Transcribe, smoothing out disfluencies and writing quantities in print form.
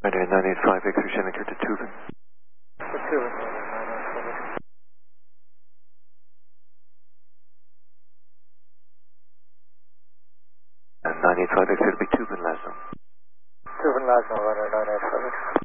Ryder 985 X-ray Center to Tubin. To Tubin, 985. 985 X-ray to be Tubin, last zone. Tubin, last zone, Ryder 985.